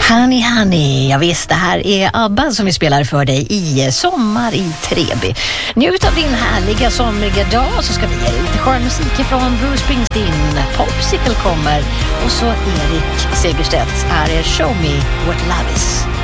Honey, ja visst, det här är ABBA som vi spelar för dig i Sommar i Treby. Njut av din härliga somriga dag, så ska vi ge dig lite skön musik från Bruce Springsteen. Popsicle kommer och så Erik Segerstedt. Här är Show Me What Love Is.